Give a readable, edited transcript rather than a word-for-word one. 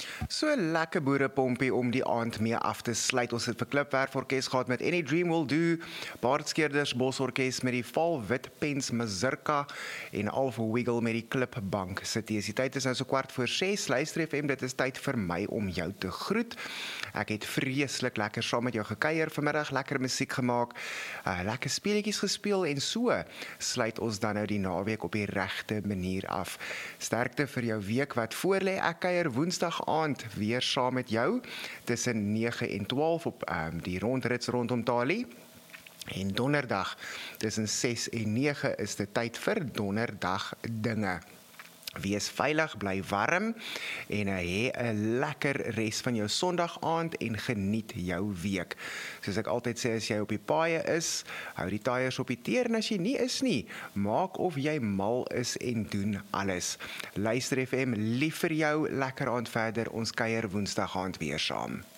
So 'n lekker boerepompie om die aand mee af te sluit. Ons het vir Klipwerf gehad met Any Dream Will Do, Baardskeerders Bosorkes met die Val Wit Pens Mazurka en Alpha Wiggle met die Klipbank City. Die tyd is nou so 6:15. Luister FM, dit is tyd vir my om jou te groet. Ek het vreeslik lekker saam met jou gekuier vanmiddag, lekker musiek gemaak, lekker speletjies gespeel en so sluit ons dan nou die naweek op die regte manier af. Sterkte vir jou week wat voorlê. Ek kuier Woensdag aand weer saam met jou tussen 9 en 12 op die rondrits rondom Tali. En donderdag tussen 6 en 9 is dit tyd vir donderdag dinge. Wees veilig, bly warm en hê 'n lekker res van jou Sondag aand en geniet jou week. Soos ek altyd sê, as jy op die paaie is, hou die tyres op die teer en as jy nie is nie, maak of jy mal is en doen alles. Luister FM, lief vir jou, lekker aand verder, ons kuier Woensdag aand weer saam.